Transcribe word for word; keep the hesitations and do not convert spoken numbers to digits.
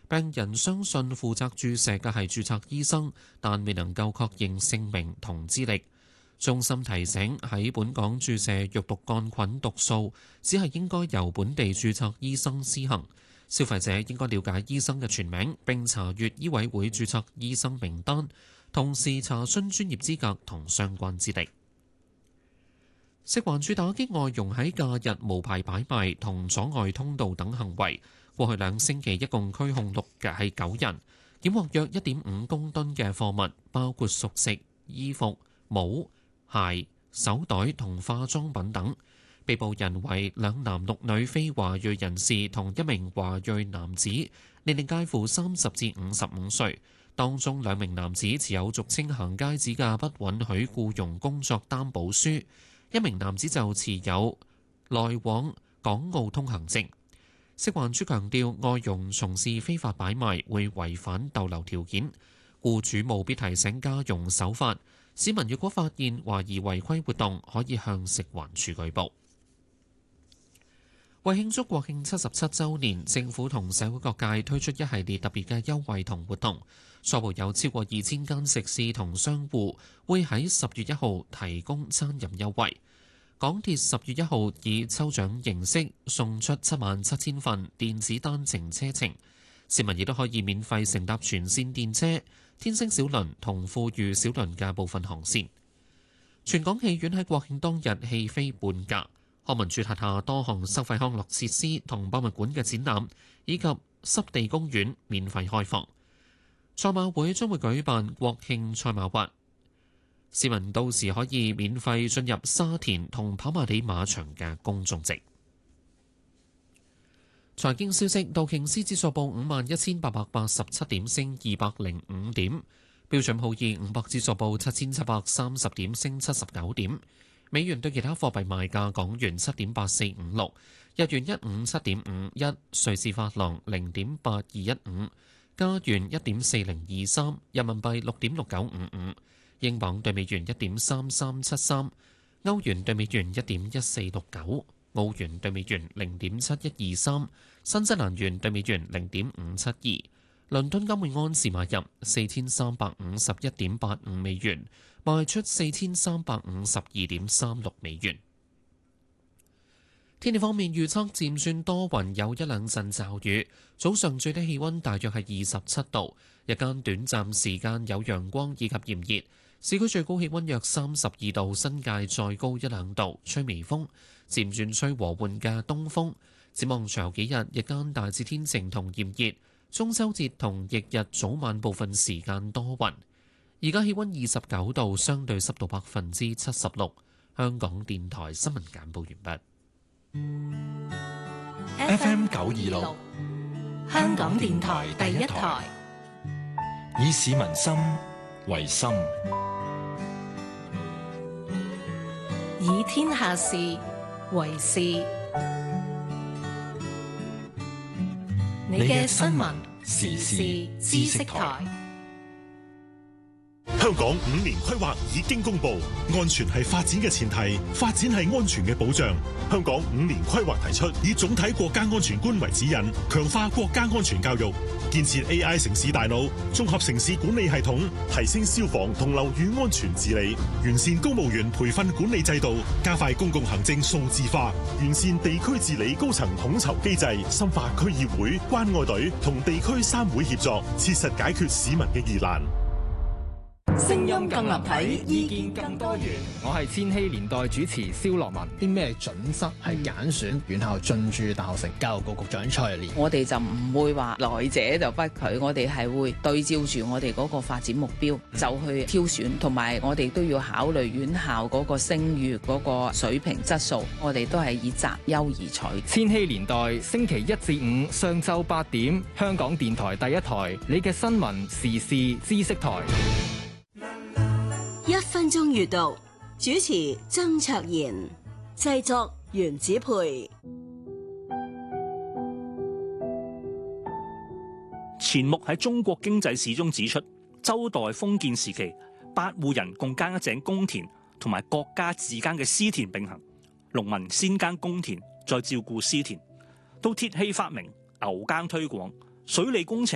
病人相信負責注射嘅係註冊醫生，但未能夠確認姓名同資歷。中心提醒喺本港注射肉毒桿菌毒素，只係應該由本地註冊醫生施行。消費者應該了解醫生嘅全名，並查閱醫委會註冊醫生名單，同時查詢專業資格同相關資歷。食環署打擊外傭喺假日無牌擺賣同阻礙通道等行為。過去兩星期一共拘控六嘅係九人，檢獲約一點五公噸嘅貨物，包括熟食、衣服、帽、鞋、手袋同化妝品等。被捕人為兩男六女非華裔人士同一名華裔男子，年齡介乎三十至五十五歲。當中兩名男子持有俗稱行街紙嘅不允許僱傭工作擔保書，一名男子就持有來往港澳通行證。食環署強調，外傭從事非法擺賣會違反逗留條件，僱主務必提醒家傭守法。市民如果發現懷疑違規活動，可以向食環署舉報。為慶祝國慶七十七週年，政府同社會各界推出一系列特別嘅優惠同活動，初步有超過二千間食肆同商戶會喺十月一號提供餐飲優惠。港鐵十月一號以抽獎形式送出七萬七千份電子單程車程，市民亦都可以免費乘搭全線電車、天星小輪同富裕小輪嘅部分航線。全港戲院喺國慶當日戲飛半價，康文署轄下多項收費康樂設施同博物館嘅展覽以及濕地公園免費開放。賽馬會將會舉辦國慶賽馬滑，市民到時可以免費進入沙田同跑馬地馬場嘅公眾席。財經消息，道瓊斯指數報五萬一千八百八十七點，升二百零五點；標準普爾五百指數報七千七百三十點，升七十九點。美元對其他貨幣賣價：港元七點八四五六，日元一五七點五一，瑞士法郎零點八二一五，加元一點四零二三，人民幣六點六九五五。英鎊對美元一點三三七三，歐元對美元一點一四六九，澳元對美元零點七一二三，新西蘭元對美元零點五七二。倫敦金每安士買入四千三百五十一點八五美元，賣出四千三百五十二點三六美元。天氣方面，預測漸轉多雲，有一兩陣驟雨。早上最低氣溫大約係二十七度，日間短暫時間有陽光以及炎熱。市區最高氣溫約三十二度，新界再高一兩度，吹微風，漸轉吹和緩嘅東風。展望隨後幾日，日間大致天晴同炎熱，中秋節同翌日早晚部分時間多雲。而家氣溫二十九度，相對濕度百分之七十六。香港電台新聞簡報完畢。 F M 九二六，香港電台第一台，以市民心為心， 以天下事為事。你嘅新聞時事知識台。 香港五年規劃已經公布，安全係發展嘅前提，發展係安全嘅保障。香港五年規劃提出，以總體國家安全觀為指引，強化國家安全教育，建設 A I 城市大腦，綜合城市管理系統，提升消防同樓宇安全治理，完善公務員培訓管理制度，加快公共行政數字化，完善地區治理高層統籌機制，深化區議會、關愛隊同地區三會協作，切實解決市民嘅疑難。 聲音更立體，意見更多元。 我係千禧年代主持蕭樂文。啲咩準則係揀選院校進駐大學城？教育局局長蔡若蓮。 我哋就唔會話來者就不拒，我哋係會對照住我哋嗰個發展目標就去挑選，同埋我哋都要考慮院校嗰個聲譽嗰個水平質素，我哋都係以擇優而取。 千禧年代星期一至五上晝八點，香港電台第一台，你嘅新聞時事知識台。 一分鐘閱讀，主持曾卓賢，製作袁子培。 錢穆喺中國經濟史中指出，周代封建時期，八戶人共耕一井公田，同埋國家自耕嘅私田並行。農民先耕公田，再照顧私田。到鐵器發明，牛耕推廣，水利工程